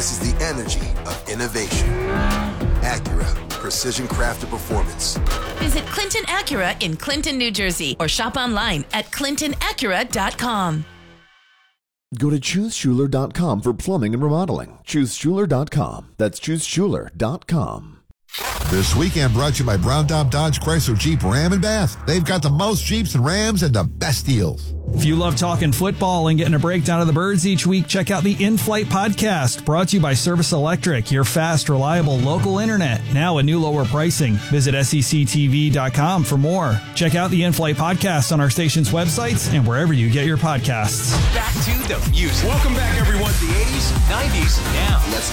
This is the energy of innovation. Acura, precision crafted performance. Visit Clinton Acura in Clinton, New Jersey, or shop online at clintonacura.com. Go to ChooseSchuler.com for plumbing and remodeling. ChooseSchuler.com. That's ChooseSchuler.com. This weekend brought to you by Brown Top Dodge Chrysler Jeep Ram and Bath. They've got the most Jeeps and Rams and the best deals. If you love talking football and getting a breakdown of the Birds each week, check out the In-Flight podcast, brought to you by Service Electric, your fast, reliable local internet. Now a new lower pricing. Visit sectv.com for more. Check out the In-Flight podcast on our station's websites and wherever you get your podcasts. Back to the music. Welcome back, everyone. The 80s, 90s, now. Let's